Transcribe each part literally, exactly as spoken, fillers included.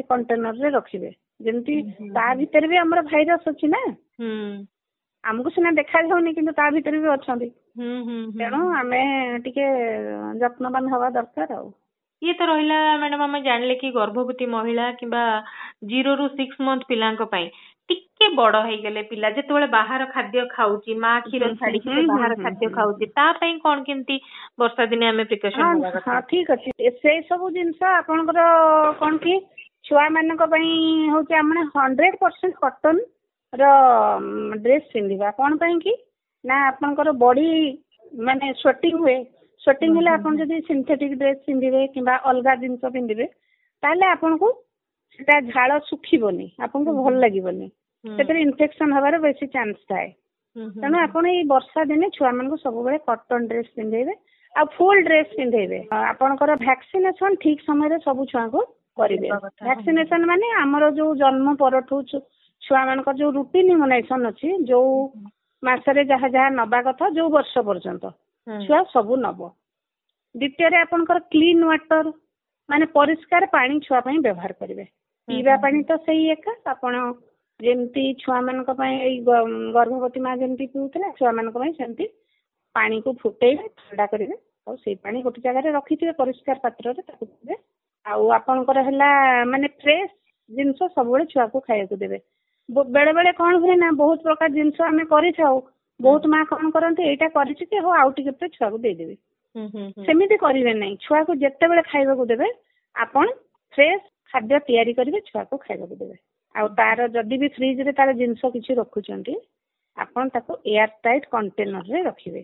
container रे रखिबे जेमती ता भीतर भी हमर भाइरस अछि ना हमको सिना देखा जाउनी किंतु ता भीतर भी अछंती तेणु आमे टिके जत्नवान हवा दरकार आ ये तो रहिला मैडम हम जानले कि गर्भवती महिला किबा जीरो रु सिक्स मंथ पिलांक पई टिके बड़ हे गेले पिला जेतेबेले बाहर खाद्य खाउची मां खीर छाडी के बाहर खाद्य खाउची ता पई कोन केंती वर्षा दिने हमें प्रिकॉशन होगा हां ठीक अछि से सब जिंस आपनकर कोन की छुआ मानक पई होची हमने हंड्रेड परसेंट कॉटन रो ड्रेस पिंदिबा कोन पई की ना आपनकर बॉडी माने स्वेटिंग हुए स्वेटिंग हेले आपन जदी सिंथेटिक ड्रेस पिंदिबे किबा अलगा जिंस पिंदिबे ताले आपन को सेटा झाळ सुखिबोनी आपन को भल लागिबोनी सेतरे इन्फेक्शन हबार बेसी चांस थाए तनो आपन ई वर्षा दिने छुआ मन को सब बेले कॉटन ड्रेस पिंदेबे आ फुल ड्रेस पिंदेबे आपनकर वैक्सीनेशन ठीक समय रे सब छुआ को करिवे वैक्सीनेशन माने हमरो जो जन्म परठू छुआ मन को जो रूटीन इम्यूनाइजेशन अछि जो मासरे जहा जहा नबा कथा जो वर्ष पर्यंत छुआ सब नब द्वितीय रे आपनकर क्लीन वाटर माने परिष्कार पानी छुआ पई व्यवहार करिवे पीवा पानी तो सही एका आपण जेमती छुआ मन को पई एई गर्भवती मां जेमती पीउतले छुआ मन को पई सेमती पानी को फुटेइबे ठंडा करिवे और से पानी गोटे जगह रे रखिथिबे परिष्कार पात्र रे ताकू देबे आ आपनकर हला माने फ्रेश जिंस सब बेले छुआ को खाए को देबे बेले बेले कोन होय ना बहुत प्रकार जिंस हमें करि थाउ बहुत मां कोन करंते एटा करिछि के हो आउ टिके पे छुआ को दे देबे सेमिति करिवे नै छुआ को जत्ते बेले खाइबा को देबे आपण फ्रेश खाद्य तयारी करिवे छुआ को खाइबा को देबे आ तार जदी भी फ्रिज रे तार जिंस किछि रखुचंती आपण ताको एयर टाइट कंटेनर रे रखिबे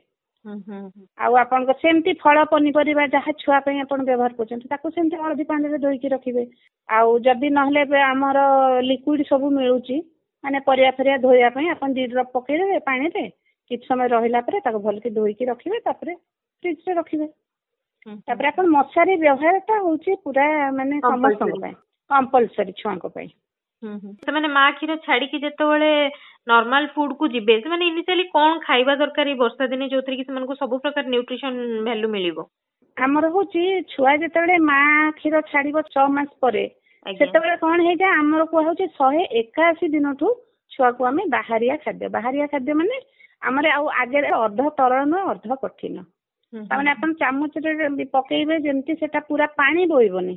आ आपण को सेमती फळ पनिपरिबा जहा छुआ पई आपण व्यवहार करचंती ताको सेमती हळदी पानी रे धोई के रखिबे आ जदी नहले हमर लिक्विड सब मिलुची माने परिया फरिया धोया पई आपण दी ड्रॉप पकई दे पानी रे किछ समय रहिला परे ताको भल के धोई के रखिबे तापरे फ्रिज रे रखिबे तापरे आपण मशारी व्यवहार ता होची पूरा माने समस्त पई कंपल्सरी छुआ को पई से माने मां खीर छाडी कि जेतेबेले नॉर्मल फूड को जिबे से माने इनिशियली कोन खाइबा दरकार ई वर्षा दिने जोथरि कि मन को सब प्रकार न्यूट्रिशन वैल्यू मिलिबो हमर होची छुआ जेतेबेले मां खीर छाडीबो छह मास परे सेतेबेले कोन हे जा हमर को होची एक सौ इक्यासी दिन ठू छुआ को हमें बाहरिया खाद्य बाहरिया खाद्य माने हमरे आ आगे अर्ध तरल न अर्ध कठिन ताने अपन चामच रे पकेइबे जेंति सेटा पूरा पानी बोइबोनी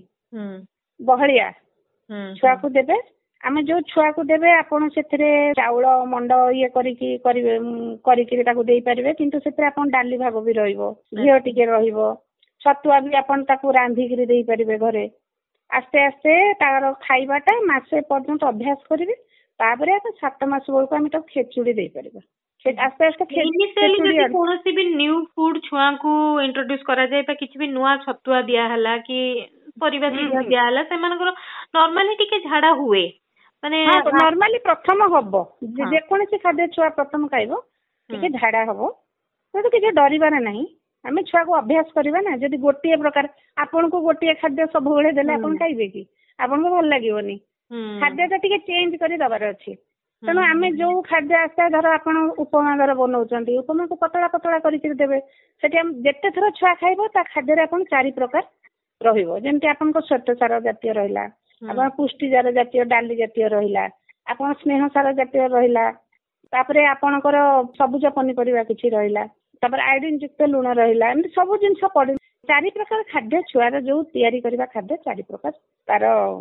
बहलिया छुआ को देबे आमे जो छुआ को देबे आपण सेथरे चाउल मंड ये करिकी करिवे करिकी ताको देई परिबे किंतु सेथरे आपण डाली भाग भी रहइबो घियो टिके रहइबो छतुआ भी आपण ताको रांधी करी देई परिबे घरे आस्ते आस्ते तार खाइबाटा मासे पर्यंत अभ्यास करिवे तापरे आपण सात मास बेलको आमे तो खेचुडी देई परिबो आस्ते आस्ते खेचुडी कोनोसी भी न्यू फूड छुआ को इंट्रोड्यूस करा जाय पा किछि भी नुवा छतुआ दिया हला कि परिबा दिया हला से मानकर नॉर्मली टिके झाडा हुए माने नॉर्मली प्रथम हबो जे कोनोसी खाद्य छुआ प्रथम खाइबो टिके झाडा हबो तो किछि डरिबार नाही हमें छुआ को अभ्यास करबा ना जदी गोटिए प्रकार आपन को गोटिए खाद्य सब बेले देले आपन खाइबे कि आपन को भल लागिवनी खाद्य ता टिके चेंज करि दबार अछि तनो हमें जो खाद्य आस्ता धर आपन उपमा धर बनौचंती उपमा को पतला पतला करि के देबे सेठी हम जत्ते थरो छुआ खाइबो ता खाद्य रे आपन चारि प्रकार रहिबो जेंति आपन को श्वेत सार जातीय रहिला आपन पुष्टि जार जातीय डाली जातीय रहिला आपन स्नेह सार जातीय रहिला तापरे आपनकर सबुज पनिपरिबा किछि रहिला तापर आयोडीन युक्त लूण रहिला एमति सब जिंस पडि चारि प्रकार खाद्य छुआर जो तयारी करबा खाद्य चारि प्रकार तार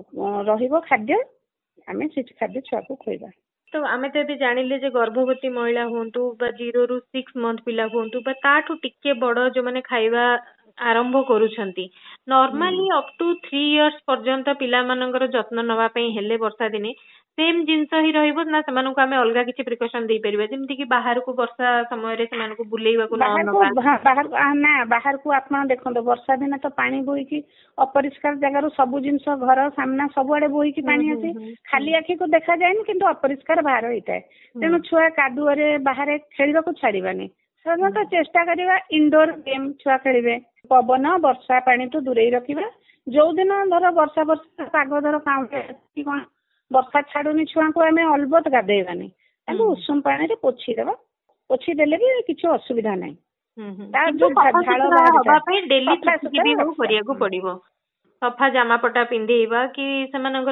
रहिबो खाद्य हमें से खाद्य छुआ को खोइबा तो आमे तो भी जानिले जे गर्भवती महिला होंतु बा जीरो रु सिक्स मंथ पिला होंतु बा ताठू टिके बड़ जो माने खाइबा आरंभ करूछंती normally up to three years पर्यंत पिला मानकर जत्न नवा पई हेले वर्षा दिने सेम जिंस ही रहइबो ना समान को हमें अलगा किछि प्रिकॉशन दे परिबा जेमति कि बाहर को वर्षा समय रे समान को बुलेइबा को बाहर को बाहर ना बाहर को आपन देखंतो वर्षा दिन तो पानी बोई की अपरिष्कार जगह रो सब जिंस घर सामना सब आडे बोई की पानी आसे खाली आखी को देखा जायनी किंतु अपरिष्कार बाहर होइताय तेनु छुआ कादुआ रे बाहर खेलिबा को छाड़ीबानी साधारणतः चेष्टा करिबा इंडोर गेम छुआ खेलिबे पवन वर्षा पानी तो दूरे रखिबा जो दिन धर वर्षा वर्षा पाग धर काउंटे कि कोन वर्षा छाडुनी छुआ को हमें अलबत गादेबानी ताको उषुम पानी रे पोछि देबा पोछि देले भी किछु असुविधा नै ता जो झाळ बाहर पई डेली भी हो करिया को पड़िबो सफा जामा पटा पिंधेइबा कि सेमानकर